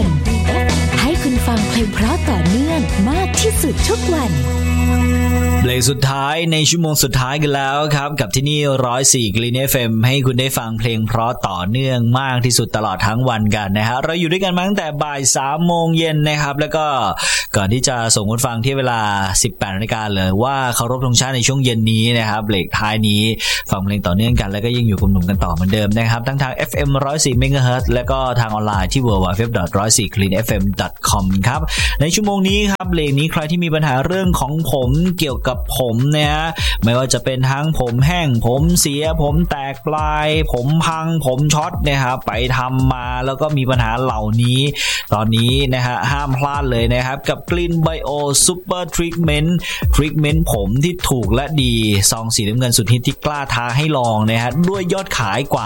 FM ให้คุณฟังเพลงเพราะต่อเนื่องมากที่สุดทุกวันเพลงสุดท้ายในชั่วโมงสุดท้ายกันแล้วครับกับที่นี่104 Green FM ให้คุณได้ฟังเพลงเพราะต่อเนื่องมากที่สุดตลอดทั้งวันกันนะฮะเราอยู่ด้วยกันมาตั้งแต่บ่าย 3 โมงเย็นนะครับแล้วก็ก่อนที่จะส่งคุณฟังที่เวลา 18 นาฬิกาเลยว่าเคารพธงชาติในช่วงเย็นนี้นะครับเบรกท้ายนี้ฟังเพลงต่อเนื่องกันแล้วก็ยังอยู่กับหนุ่มกันต่อเหมือนเดิมนะครับทั้งทาง FM 104 MHz แล้วก็ทางออนไลน์ที่ www.104greenfm.com ครับในชั่วโมงนี้ครับเบรกนี้ใครที่มีปัญหาเรื่องของผมเกี่ยวกับผมเนี่ยไม่ว่าจะเป็นทั้งผมแห้งผมเสียผมแตกปลายผมพังผมช็อตนะครับไปทำมาแล้วก็มีปัญหาเหล่านี้ตอนนี้นะฮะห้ามพลาดเลยนะครับกับ Green Bio Super Treatment ผมที่ถูกและดีซองสีน้ำเงินสุดฮิตที่กล้าท้าให้ลองนะฮะด้วยยอดขายกว่า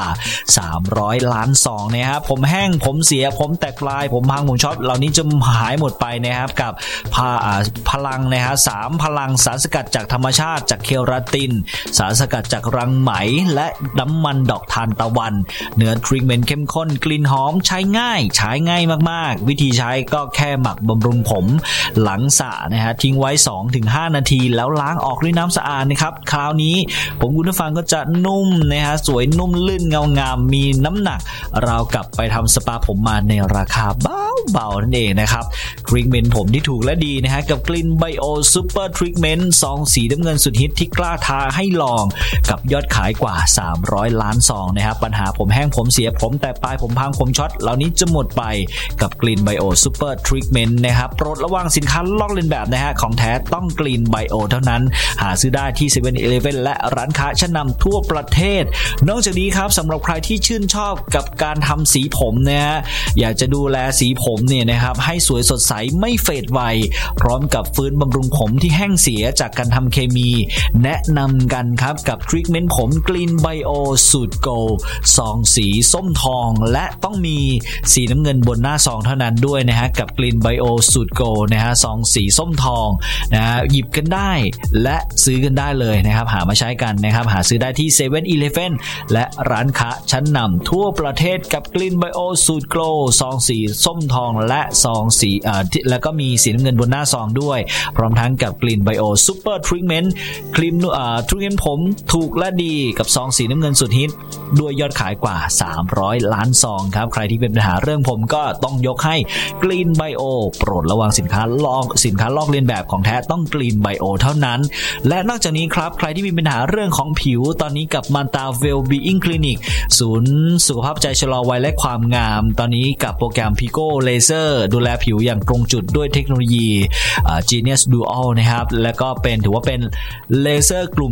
300 ล้านซองนะครับผมแห้งผมเสียผมแตกปลายผมพังผมช็อตเหล่านี้จะหายหมดไปนะครับกับพลังนะฮะ3พลังสารสกัดจากธรรมชาติจากเคราตินสารสกัดจากรังไหมและน้ำมันดอกทานตะวันเนื้อทรีทเมนต์เข้มข้นกลิ่นหอมใช้ง่ายมากๆวิธีใช้ก็แค่หมักบำรุงผมหลังสระนะฮะทิ้งไว้ 2-5 นาทีแล้วล้างออกด้วยน้ำสะอาดนะครับคราวนี้ผมคุณผู้ฟังก็จะนุ่มนะฮะสวยนุ่มลื่นเงางามมีน้ำหนักราวกับไปทำสปาผมมาในราคาเบาๆนั่นเองนะครับทรีทเมนต์ผมที่ถูกและดีนะฮะกับ Green Bio Super Treatment ซองสีน้ำเงินสุดฮิตที่กล้าท้าให้ลองกับยอดขายกว่า300 ล้านซองนะครับปัญหาผมแห้งผมเสียผมแตกปลายผมพังผมช็อตเหล่านี้จะหมดไปกับ Green Bio Super Treatment นะครับโปรดระวังสินค้าลอกเลียนแบบนะฮะของแท้ต้อง Green Bio เท่านั้นหาซื้อได้ที่ 7-Eleven และร้านค้าชั้นนำทั่วประเทศนอกจากนี้ครับสำหรับใครที่ชื่นชอบกับการทำสีผมนะฮะอยากจะดูแลสีผมเนี่ยนะครับให้สวยสดใสไม่เฟดไวพร้อมกับฟื้นบำรุงผมที่แห้งเสียจากการทำเคมีแนะนำกันครับกับทรีทเมนต์ผม Green Bio สูตรโกลด์ซองสีส้มทองและต้องมีสีน้ำเงินบนหน้าซองเท่านั้นด้วยนะฮะกับ Green Bio สูตรโกลด์นะฮะซองสีส้มทองนะฮะหยิบกันได้และซื้อกันได้เลยนะครับหามาใช้กันนะครับหาซื้อได้ที่ 7-Eleven และร้านค้าชั้นนำทั่วประเทศกับ Green Bio สูตรโกลด์ซองสีส้มทองและซองสีแล้วก็มีสีน้ำเงินบนหน้าซองด้วยพร้อมทั้งกับ Green Bio Super Treatment ครีมทรีทเมนต์ผมถูกและดีกับซองสีน้ำเงินสุดฮิตด้วยยอดขายกว่า300 ล้านซองครับใครที่เป็นปัญหาเรื่องผมก็ต้องยกให้ Green Bio โปรดระวังสินค้าลอกเลียนแบบของแท้ต้อง Green Bio เท่านั้นและนอกจากนี้ครับใครที่มีปัญหาเรื่องของผิวตอนนี้กับ Manta Wellbeing Clinic ศูนย์สุขภาพใจชะลอวัยและความงามตอนนี้กับโปรแกรม Pico Laser ดูแลผิวอย่างตรงจุดด้วยเทคโนโลยีGenius Dual นะครับแล้วก็ถือว่าเป็นเลเซอร์กลุ่ม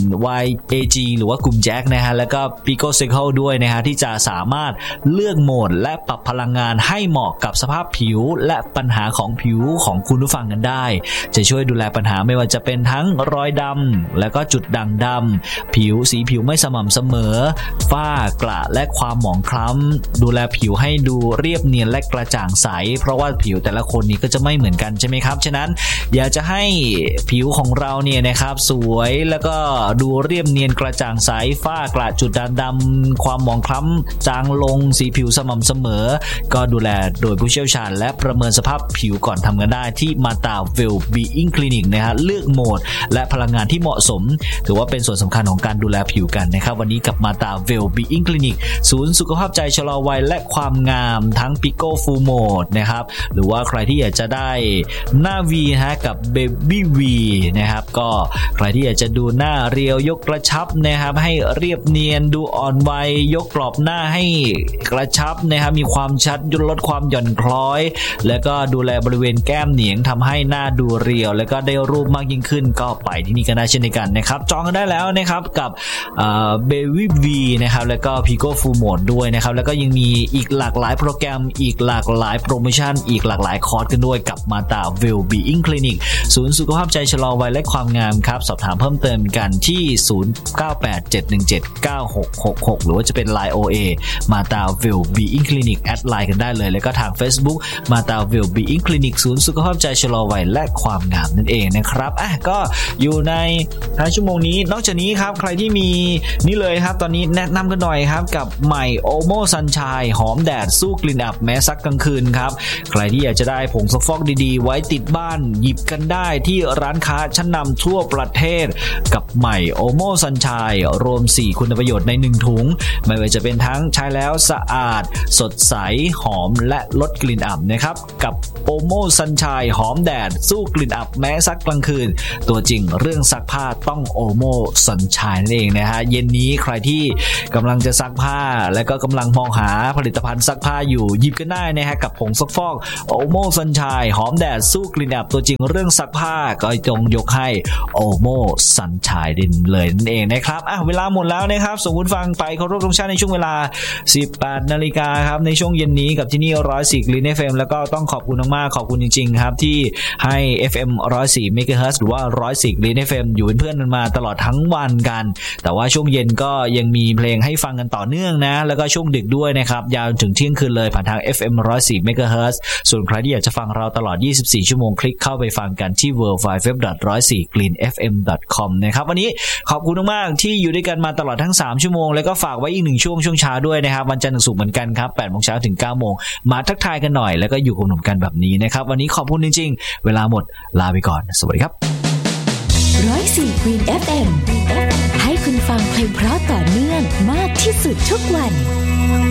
YAG หรือว่ากลุ่มแจ็คนะฮะแล้วก็ Pico Cycle ด้วยนะฮะที่จะสามารถเลือกโหมดและปรับพลังงานให้เหมาะกับสภาพผิวและปัญหาของผิวของคุณผู้ฟังกันได้จะช่วยดูแลปัญหาไม่ว่าจะเป็นทั้งรอยดำแล้วก็จุดด่างดำสีผิวไม่สม่ำเสมอฝ้ากระและความหมองคล้ำดูแลผิวให้ดูเรียบเนียนและกระจ่างใสเพราะว่าผิวแต่ละคนนี้ก็จะไม่เหมือนกันใช่ไหมครับฉะนั้นอยากจะให้ผิวของเราเนี่ยนะครับสวยแล้วก็ดูเรียบเนียนกระจ่างใสฝ้ากระจุดด่างดำความหมองคล้ำจางลงสีผิวสม่ำเสมอก็ดูแลโดยผู้เชี่ยวชาญและประเมินสภาพผิวก่อนทำกันได้ที่ Manta Wellbeing Clinic นะฮะเลือกโหมดและพลังงานที่เหมาะสมถือว่าเป็นส่วนสำคัญของการดูแลผิวกันนะครับวันนี้กับ Manta Wellbeing Clinic ศูนย์สุขภาพใจชะลอวัยและความงามทั้ง Pico Full Mode นะครับหรือว่าใครที่อยากจะได้หน้า V นะฮะกับ Baby V นะครับก็ใครที่อยากจะดูหน้าเรียวยกกระชับนะครับให้เรียบเนียนดูอ่อนวัยยกกรอบหน้าให้กระชับนะครับมีความชัดลดความหย่อนคล้อยแล้วก็ดูแลบริเวณแก้มเหนียงทำให้หน้าดูเรียวแล้วก็ได้รูปมากยิ่งขึ้นก็ไปที่นี่กันได้เช่นเดียวกันนะครับจองกันได้แล้วนะครับกับBaby V นะครับแล้วก็ Pico Full Mode ด้วยนะครับแล้วก็ยังมีอีกหลากหลายโปรแกรมอีกหลากหลายโปรโมชั่นอีกหลากหลายคอร์สกันด้วยกับ Manta ตา Well-being Clinic ศูนย์สุขภาพใจชะลอวัยและความงามครับสอบถามเพิ่มเติมกันที่0987179666หรือว่าจะเป็น Line OA มาตา Well-being Clinic แอดไลน์กันได้เลยแล้วก็ทาง Facebook มาตา Well-being Clinic ศูนย์สุขภาพใจชะลอวัยและความงามนั่นเองนะครับก็อยู่ในท้ายชั่วโมงนี้นอกจากนี้ครับใครที่มีนี่เลยครับตอนนี้แนะนำกันหน่อยครับกับใหม่ Omo Sunshine หอมแดดสู้กลิ่นอับแม้ซักกลางคืนครับใครที่อยากจะได้ผงซักฟอกดีๆไว้ติดบ้านหยิบกันได้ที่ร้านค้าชั้นนำทั่วประเทศกับใหม่ Omo Sunshine รวม4คุณประโยชน์ใน1ถุงไม่ว่าจะเป็นทั้งใช้แล้วสะอาดสดใสหอมและลดกลิ่นอับนะครับกับ Omo Sunshine หอมแดดสู้กลิ่นอับแม้ซักกลางคืนตัวจริงเรื่องซักผ้าต้อง Omo Sunshine นั่นเองนะฮะเย็นนี้ใครที่กำลังจะซักผ้าและก็กำลังมองหาผลิตภัณฑ์ซักผ้าอยู่หยิบกันได้นะฮะกับผงซักฟอก Omo Sunshine หอมแดดสู้กลิ่นอับตัวจริงเรื่องซักผ้าก็จงยกให้ Omo Sunshine ดินเลยนั่นเองนะครับเวลาหมดแล้วนะครับส่งคุณฟังไปเคารพธงชาติในช่วงเวลา 18 นาฬิกาครับในช่วงเย็นนี้กับที่นี่104 Green FM แล้วก็ต้องขอบคุณมากๆขอบคุณจริงๆครับที่ให้ FM 104 MHz หรือว่า104 Green FM อยู่เป็นเพื่อนกันมาตลอดทั้งวันกันแต่ว่าช่วงเย็นก็ยังมีเพลงให้ฟังกันต่อเนื่องนะแล้วก็ช่วงดึกด้วยนะครับยาวถึงเที่ยงคืนเลยผ่านทาง FM 104 MHz ส่วนใครที่อยากจะฟังเราตลอด24ชั่วโมงคลิกเข้าไปฟังกันที่ worldwideweb.104greenfm.com นะครับวันนี้ขอบคุณมากๆที่อยู่ด้วยกันมาตลอดทั้ง3ชั่วโมงแล้วก็ฝากไว้อีก1ช่วงเช้าด้วยนะครับวันจันทร์ถึงศุกร์เหมือนกันครับ 8:00 นถึง 9:00 นมาทักทายกันหน่อยแล้วก็อยู่กับหนุ่มกันแบบนี้นะครับวันนี้ขอบคุณจริงๆเวลาหมดลาไปก่อนสวัสดีครับ 104 Green FM ให้คุณฟังเพลงเพราะต่อเนื่องมากที่สุดทุกวัน